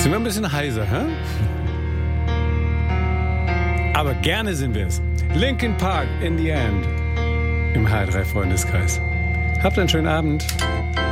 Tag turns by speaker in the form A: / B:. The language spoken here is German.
A: Sind wir ein bisschen heiser, hä? Aber gerne sind wir es. Linkin Park in the End im HR3 Freundeskreis. Habt einen schönen Abend.